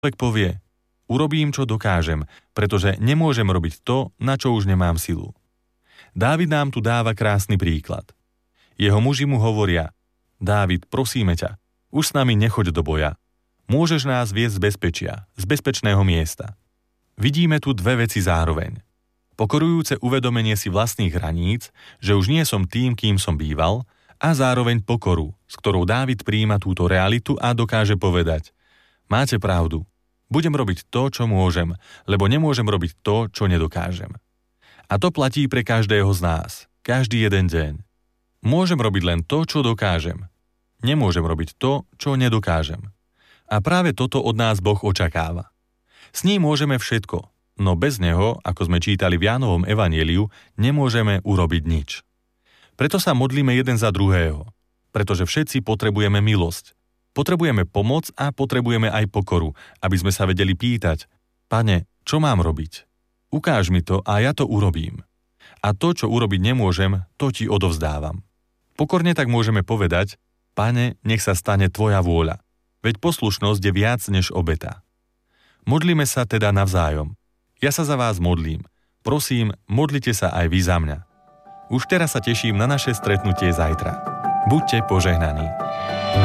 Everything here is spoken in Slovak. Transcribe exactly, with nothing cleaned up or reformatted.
Človek povie, urobím, čo dokážem, pretože nemôžem robiť to, na čo už nemám silu. Dávid nám tu dáva krásny príklad. Jeho muži mu hovoria, Dávid, prosíme ťa, už s nami nechoď do boja. Môžeš nás viesť z bezpečia, z bezpečného miesta. Vidíme tu dve veci zároveň. Pokorujúce uvedomenie si vlastných hraníc, že už nie som tým, kým som býval, a zároveň pokoru, s ktorou Dávid prijíma túto realitu a dokáže povedať, máte pravdu, budem robiť to, čo môžem, lebo nemôžem robiť to, čo nedokážem. A to platí pre každého z nás, každý jeden deň. Môžem robiť len to, čo dokážem. Nemôžem robiť to, čo nedokážem. A práve toto od nás Boh očakáva. S ním môžeme všetko, no bez neho, ako sme čítali v Jánovom evanjeliu, nemôžeme urobiť nič. Preto sa modlíme jeden za druhého, pretože všetci potrebujeme milosť. Potrebujeme pomoc a potrebujeme aj pokoru, aby sme sa vedeli pýtať, Pane, čo mám robiť? Ukáž mi to a ja to urobím. A to, čo urobiť nemôžem, to ti odovzdávam. Pokorne tak môžeme povedať, Pane, nech sa stane tvoja vôľa, veď poslušnosť je viac než obeta. Modlíme sa teda navzájom. Ja sa za vás modlím. Prosím, modlite sa aj vy za mňa. Už teraz sa teším na naše stretnutie zajtra. Buďte požehnaní.